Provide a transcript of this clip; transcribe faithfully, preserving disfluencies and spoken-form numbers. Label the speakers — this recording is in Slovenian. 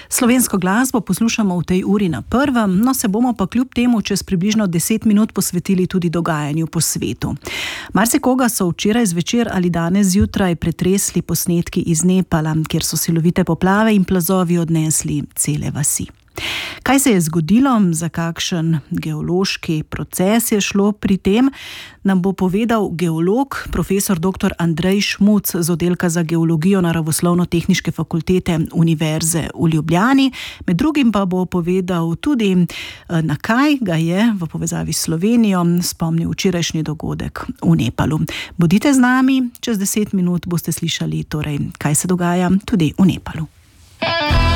Speaker 1: Slovensko glasbo poslušamo v tej uri na prvem, no se bomo pa kljub temu čez približno deset minut posvetili tudi dogajanju po svetu. Marsikoga so včeraj zvečer ali danes zjutraj pretresli posnetki iz Nepala, kjer so silovite poplave in plazovi odnesli cele vasi. Kaj se je zgodilo, za kakšen geološki proces je šlo pri tem, nam bo povedal geolog, profesor doktor Andrej Šmuc z oddelka za geologijo Naravoslovno-tehniške fakultete Univerze v Ljubljani. Med drugim pa bo povedal tudi, na kaj ga je v povezavi s Slovenijo spomnil včerajšnji dogodek v Nepalu. Bodite z nami, čez deset minut boste slišali, torej, kaj se dogaja tudi v Nepalu.